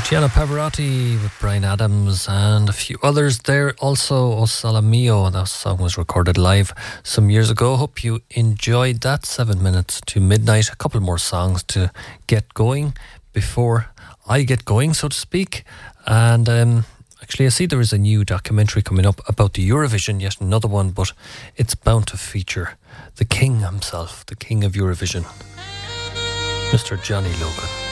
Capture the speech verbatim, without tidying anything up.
Luciano Pavarotti with Bryan Adams and a few others there. Also, O Sole Mio, that song was recorded live some years ago. Hope you enjoyed that. Seven minutes to midnight. A couple more songs to get going before I get going, so to speak. And um, actually, I see there is a new documentary coming up about the Eurovision, yet another one, but it's bound to feature the king himself, the king of Eurovision, Mister Johnny Logan.